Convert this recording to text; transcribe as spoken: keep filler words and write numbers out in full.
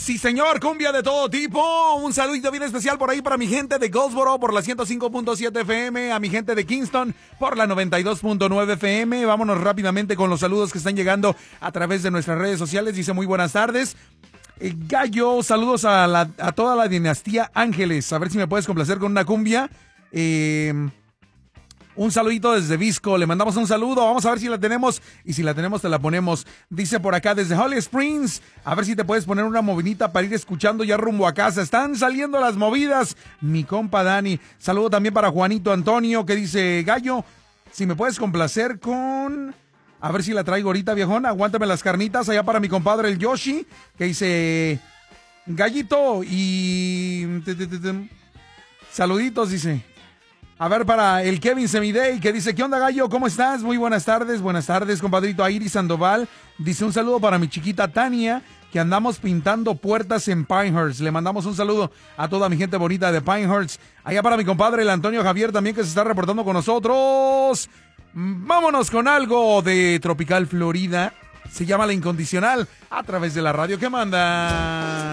Sí, señor, cumbia de todo tipo. Un saludito bien especial por ahí para mi gente de Goldsboro por la ciento cinco punto siete F M, a mi gente de Kingston por la noventa y dos punto nueve F M. Vámonos rápidamente con los saludos que están llegando a través de nuestras redes sociales. Dice muy buenas tardes. Eh, Gallo, saludos a, la, a toda la dinastía Ángeles. A ver si me puedes complacer con una cumbia. Eh... Un saludito desde Visco, le mandamos un saludo, vamos a ver si la tenemos, y si la tenemos te la ponemos. Dice por acá desde Holly Springs, a ver si te puedes poner una movidita para ir escuchando ya rumbo a casa. Están saliendo las movidas, mi compa Dani. Saludo también para Juanito Antonio, que dice, Gallo, si me puedes complacer con... A ver si la traigo ahorita, viejón, aguántame las carnitas, allá para mi compadre el Yoshi, que dice, Gallito, y... Saluditos, dice... A ver, para el Kevin Semidey, que dice, ¿qué onda, Gallo? ¿Cómo estás? Muy buenas tardes, buenas tardes, compadrito. A Iris Sandoval dice un saludo para mi chiquita Tania, que andamos pintando puertas en Pinehurst. Le mandamos un saludo a toda mi gente bonita de Pinehurst. Allá para mi compadre, el Antonio Javier, también, que se está reportando con nosotros. Vámonos con algo de Tropical Florida. Se llama La Incondicional, a través de la radio que manda.